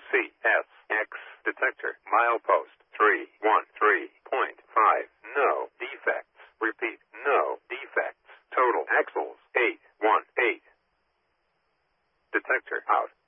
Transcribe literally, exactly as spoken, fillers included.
C S X detector. Milepost three one three point five. No defects. Repeat, no defects. Total axles eight one eight. Detector out.